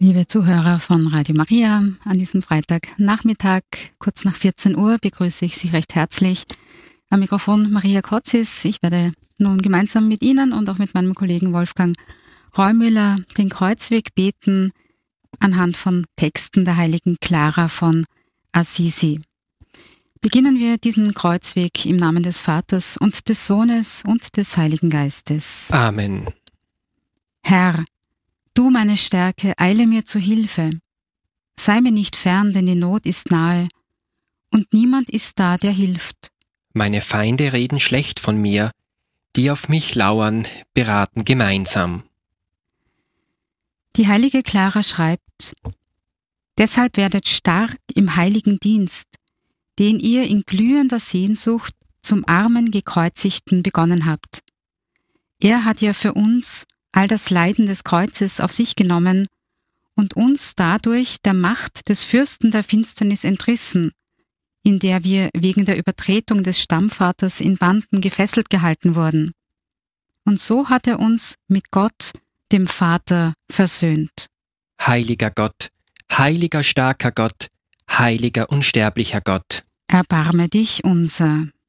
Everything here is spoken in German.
Liebe Zuhörer von Radio Maria, an diesem Freitagnachmittag, kurz nach 14 Uhr, begrüße ich Sie recht herzlich. Am Mikrofon Maria Kotzis. Ich werde nun gemeinsam mit Ihnen und auch mit meinem Kollegen Wolfgang Reumüller den Kreuzweg beten anhand von Texten der heiligen Clara von Assisi. Beginnen wir diesen Kreuzweg im Namen des Vaters und des Sohnes und des Heiligen Geistes. Amen. Herr, du meine Stärke, eile mir zu Hilfe. Sei mir nicht fern, denn die Not ist nahe, und niemand ist da, der hilft. Meine Feinde reden schlecht von mir, die auf mich lauern, beraten gemeinsam. Die heilige Clara schreibt: Deshalb werdet stark im heiligen Dienst, den ihr in glühender Sehnsucht zum armen Gekreuzigten begonnen habt. Er hat ja für uns all das Leiden des Kreuzes auf sich genommen und uns dadurch der Macht des Fürsten der Finsternis entrissen, in der wir wegen der Übertretung des Stammvaters in Banden gefesselt gehalten wurden. Und so hat er uns mit Gott, dem Vater, versöhnt. Heiliger Gott, heiliger starker Gott, heiliger unsterblicher Gott, Erbarme dich unser.